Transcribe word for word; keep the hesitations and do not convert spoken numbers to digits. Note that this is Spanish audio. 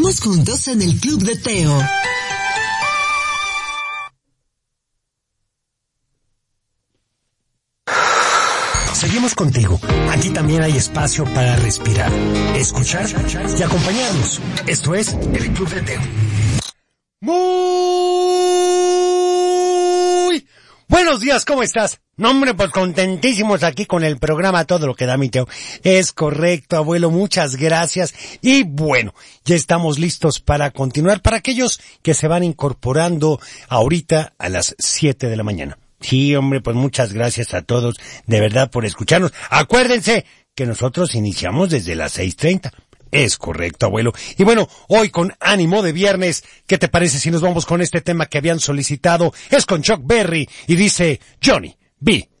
Estamos juntos en el Club de Teo. Seguimos contigo. Aquí también hay espacio para respirar, escuchar y acompañarnos. Esto es el Club de Teo. Muy buenos días, ¿cómo estás? No, hombre, pues contentísimos aquí con el programa Todo lo que da mi Teo. Es correcto, abuelo, muchas gracias. Y bueno, ya estamos listos para continuar para aquellos que se van incorporando ahorita a las siete de la mañana. Sí, hombre, pues muchas gracias a todos, de verdad, por escucharnos. Acuérdense que nosotros iniciamos desde las seis treinta. Es correcto, abuelo. Y bueno, hoy con ánimo de viernes, ¿qué te parece si nos vamos con este tema que habían solicitado? Es con Chuck Berry y dice Johnny B.